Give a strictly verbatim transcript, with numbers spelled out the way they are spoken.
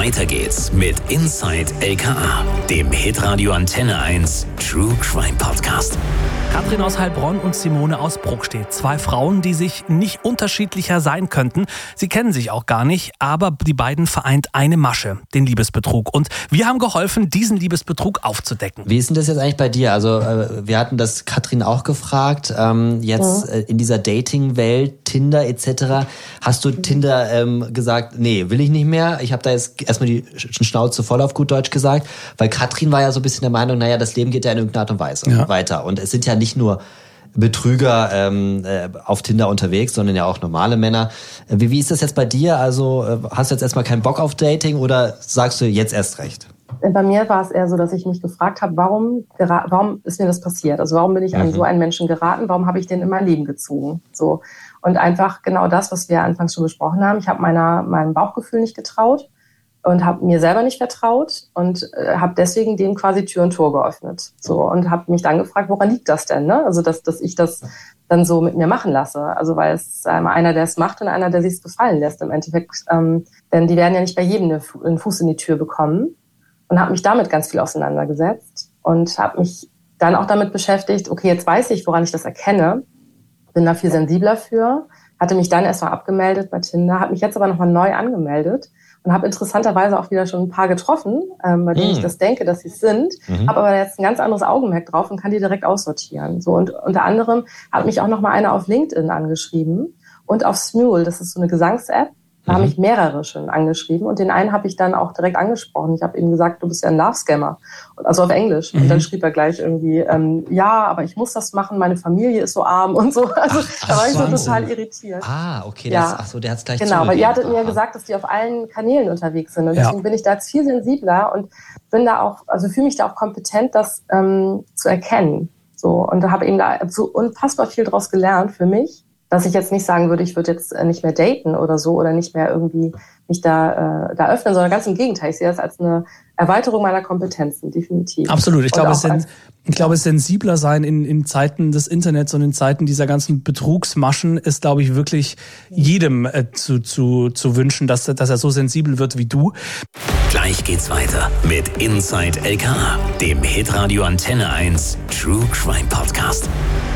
Weiter geht's mit Inside L K A, dem Hitradio Antenne eins True Crime Podcast. Katrin aus Heilbronn und Simone aus Bruckstedt. Zwei Frauen, die sich nicht unterschiedlicher sein könnten. Sie kennen sich auch gar nicht, aber die beiden vereint eine Masche, den Liebesbetrug. Und wir haben geholfen, diesen Liebesbetrug aufzudecken. Wie ist denn das jetzt eigentlich bei dir? Also äh, wir hatten das Katrin auch gefragt. Ähm, jetzt äh, in dieser Dating-Welt, Tinder et cetera. Hast du Tinder ähm, gesagt, nee, will ich nicht mehr? Ich habe da jetzt erstmal die Schnauze voll auf gut Deutsch gesagt. Weil Katrin war ja so ein bisschen der Meinung, naja, das Leben geht ja in irgendeiner Art und Weise ja. weiter. Und es sind ja nicht nur Betrüger ähm, äh, auf Tinder unterwegs, sondern ja auch normale Männer. Wie, wie ist das jetzt bei dir? Also äh, hast du jetzt erstmal keinen Bock auf Dating oder sagst du jetzt erst recht? Bei mir war es eher so, dass ich mich gefragt habe, warum, warum ist mir das passiert? Also warum bin ich mhm. an so einen Menschen geraten? Warum habe ich den in mein Leben gezogen? So. Und einfach genau das, was wir anfangs schon besprochen haben. Ich habe meiner meinem Bauchgefühl nicht getraut und habe mir selber nicht vertraut und äh, habe deswegen dem quasi Tür und Tor geöffnet. So, und habe mich dann gefragt, woran liegt das denn? Ne? Also dass, dass ich das dann so mit mir machen lasse. Also weil es einmal einer, der es macht und einer, der sich es gefallen lässt im Endeffekt. Ähm, denn die werden ja nicht bei jedem einen Fuß in die Tür bekommen. Und habe mich damit ganz viel auseinandergesetzt und habe mich dann auch damit beschäftigt, okay, jetzt weiß ich, woran ich das erkenne, bin da viel sensibler für, hatte mich dann erstmal abgemeldet bei Tinder, habe mich jetzt aber nochmal neu angemeldet und habe interessanterweise auch wieder schon ein paar getroffen, ähm, bei denen mm. ich das denke, dass sie es sind, mhm. habe aber jetzt ein ganz anderes Augenmerk drauf und kann die direkt aussortieren. So, und unter anderem hat mich auch nochmal eine auf LinkedIn angeschrieben und auf Smule, das ist so eine Gesangs-App. Da mhm. haben mich mehrere schon angeschrieben und den einen habe ich dann auch direkt angesprochen. Ich habe ihm gesagt, du bist ja ein Love-Scammer, also auf Englisch. Mhm. Und dann schrieb er gleich irgendwie, ähm, ja, aber ich muss das machen, meine Familie ist so arm und so. Also ach, da war ich so total irritiert. Ah, okay, ja. das, ach so, der hat es gleich genau, weil ihr hattet mir ja gesagt, dass die auf allen Kanälen unterwegs sind und deswegen ja. bin ich da jetzt viel sensibler und bin da auch, also fühle mich da auch kompetent, das ähm, zu erkennen. So, und da habe eben da so unfassbar viel draus gelernt für mich, dass ich jetzt nicht sagen würde, ich würde jetzt nicht mehr daten oder so oder nicht mehr irgendwie mich da, äh, da öffnen, sondern ganz im Gegenteil. Ich sehe das als eine Erweiterung meiner Kompetenzen, definitiv. Absolut. Ich glaube, es sind, als, ich glaube, es sensibler sein in, in Zeiten des Internets und in Zeiten dieser ganzen Betrugsmaschen ist, glaube ich, wirklich jedem äh, zu, zu, zu wünschen, dass, dass er so sensibel wird wie du. Gleich geht's weiter mit Inside L K A, dem Hitradio Antenne eins True Crime Podcast.